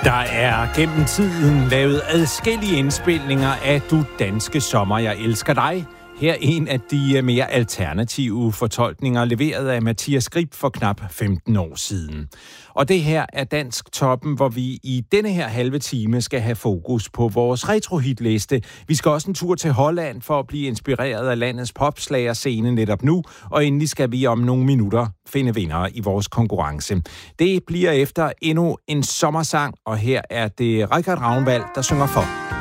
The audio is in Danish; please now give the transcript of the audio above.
Der er gennem tiden lavet adskillige indspilninger af Du danske sommer, jeg elsker dig. Her en af de mere alternative fortolkninger, leveret af Mathias Grib for knap 15 år siden. Og det her er Dansk Toppen, hvor vi i denne her halve time skal have fokus på vores retrohitliste. Vi skal også en tur til Holland for at blive inspireret af landets popslagerscene netop nu, og endelig skal vi om nogle minutter finde vindere i vores konkurrence. Det bliver efter endnu en sommersang, og her er det Richard Ragnvald, der synger for.